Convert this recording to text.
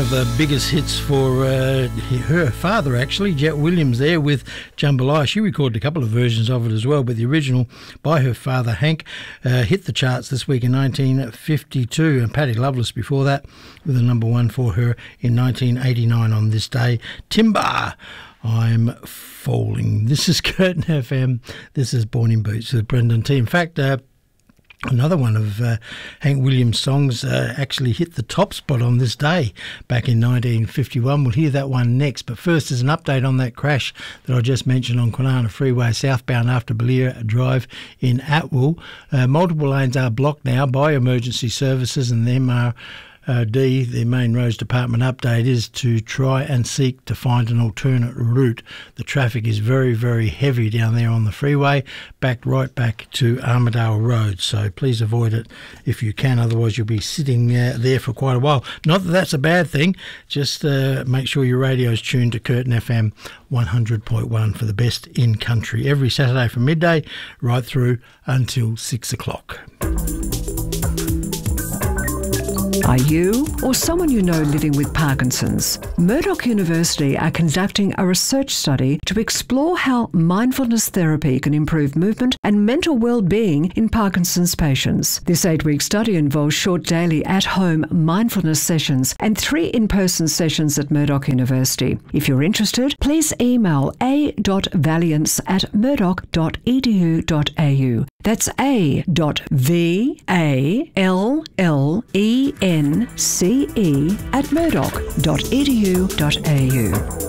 of the biggest hits for her father, actually, Jet Williams there with Jambalaya. She recorded a couple of versions of it as well, but the original by her father, Hank, hit the charts this week in 1952, and Patti Loveless before that with a number one for her in 1989 on this day. Timber, I'm Falling. This is Curtin FM. This is Born in Boots with Brendan T. In fact, another one of Hank Williams' songs actually hit the top spot on this day back in 1951. We'll hear that one next. But first, there's an update on that crash that I just mentioned on Kwinana Freeway, southbound after Belia Drive in Atwill. Multiple lanes are blocked now by emergency services, and the MRD, the Main Roads Department update is to try and seek to find an alternate route. The traffic is very, very heavy down there on the freeway, backed right back to Armidale Road. So please avoid it if you can, otherwise you'll be sitting there for quite a while. Not that that's a bad thing, just make sure your radio's tuned to Curtin FM 100.1 for the best in country every Saturday from midday right through until 6 o'clock. Are you or someone you know living with Parkinson's? Murdoch University are conducting a research study to explore how mindfulness therapy can improve movement and mental well-being in Parkinson's patients. This 8-week study involves short daily at-home mindfulness sessions and 3 in-person sessions at Murdoch University. If you're interested, please email a.valiance@murdoch.edu.au. That's a.vallence@murdoch.edu.au.